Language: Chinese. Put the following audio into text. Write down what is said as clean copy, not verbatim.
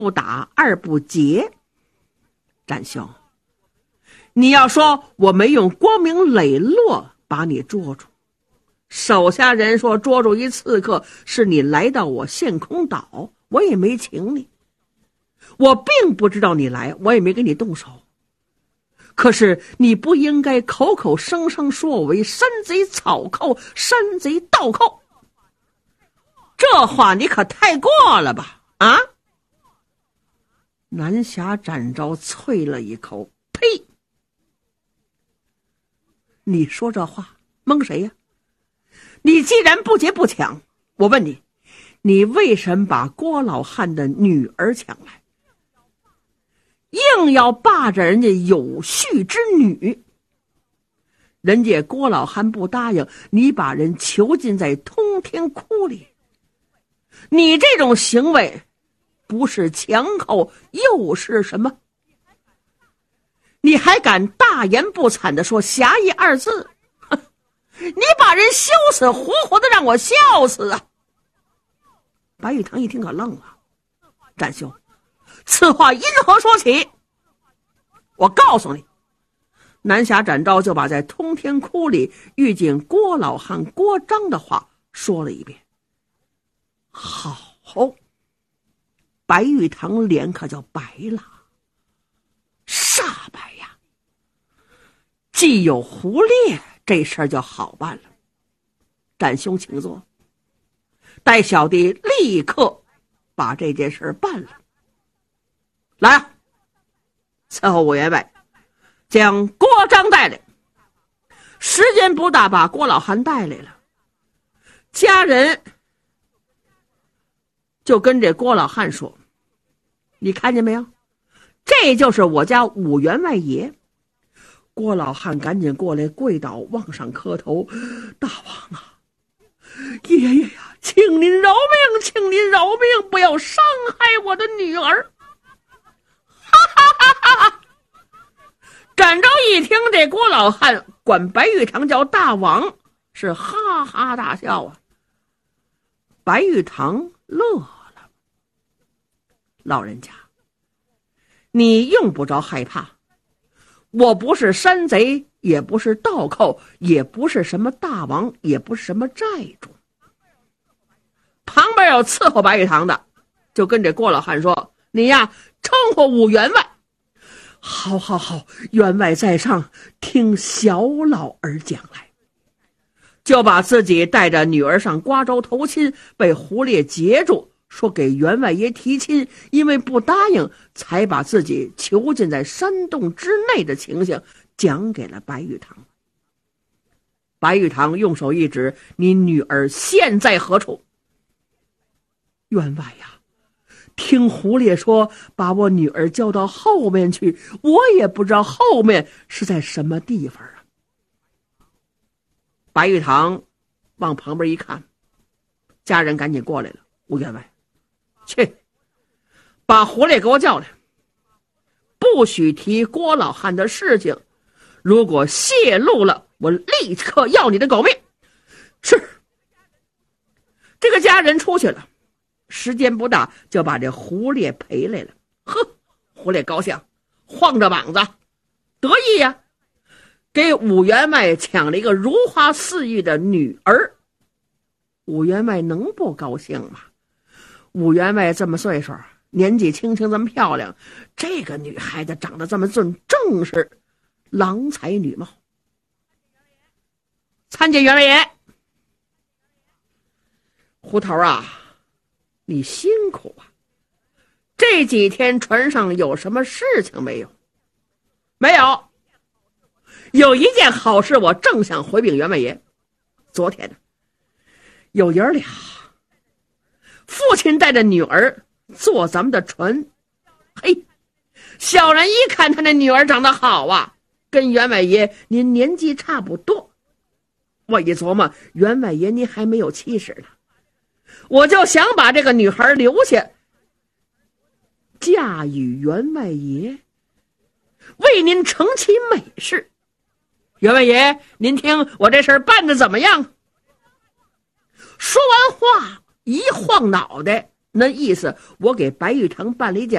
不打二不结。展兄，你要说我没用光明磊落把你捉住，手下人说捉住一刺客是你来到我陷空岛，我也没请你，我并不知道你来，我也没给你动手。可是你不应该口口声声说我为山贼草寇、山贼盗寇，这话你可太过了吧？啊！南侠展昭啐了一口，呸！你说这话蒙谁呀？你既然不劫不抢，我问你，你为什么把郭老汉的女儿抢来？硬要霸着人家有婿之女，人家郭老汉不答应，你把人囚禁在通天窟里，你这种行为不是强寇又是什么？你还敢大言不惭地说侠义二字？你把人羞死，活活的让我笑死啊！白玉堂一听可愣了，展兄，此话因何说起？我告诉你，南侠展昭就把在通天窟里遇见郭老汉郭璋的话说了一遍。好，白玉堂脸可就白了，煞白呀！既有胡烈，这事儿就好办了。展兄请坐，待小弟立刻把这件事办了。来啊，伺候我员外，将郭璋带来。时间不大，把郭老汉带来了。家人就跟这郭老汉说，你看见没有，这就是我家武员外爷。郭老汉赶紧过来跪倒，往上磕头，大王啊，爷爷呀，请您饶命，请您饶命，不要伤害我的女儿。哈哈哈哈哈！展昭一听这郭老汉管白玉堂叫大王，是哈哈大笑啊。白玉堂乐了，老人家，你用不着害怕，我不是山贼，也不是盗寇，也不是什么大王，也不是什么债主。旁边有伺候白玉堂的，就跟这郭老汉说，你呀，称呼武员外。好，员外在上，听小老儿讲来。就把自己带着女儿上瓜州投亲，被胡烈截住，说给员外爷提亲，因为不答应，才把自己囚禁在山洞之内的情形讲给了白玉堂。白玉堂用手一指，你女儿现在何处？员外呀，听胡烈说把我女儿交到后面去，我也不知道后面是在什么地方啊。白玉堂往旁边一看，家人赶紧过来了，吴员外，去把胡烈给我叫来，不许提郭老汉的事情，如果泄露了，我立刻要你的狗命。是。这个家人出去了，时间不大，就把这胡烈陪来了。呵，胡烈高兴，晃着膀子得意呀，给武员外抢了一个如花似玉的女儿。武员外能不高兴吗？武员外这么岁数，年纪轻轻这么漂亮，这个女孩子长得这么俊，正是郎才女貌。参见员外爷。胡头啊，你辛苦啊，这几天船上有什么事情没有？没有。有一件好事我正想回禀员外爷。昨天呢，有爷俩，父亲带着女儿坐咱们的船，嘿，小人一看他那女儿长得好啊，跟员外爷您年纪差不多。我一琢磨，员外爷您还没有70呢，我就想把这个女孩留下，嫁与员外爷，为您成其美事。员外爷，您听我这事儿办得怎么样？说完话，一晃脑袋，那意思我给白玉堂办了一件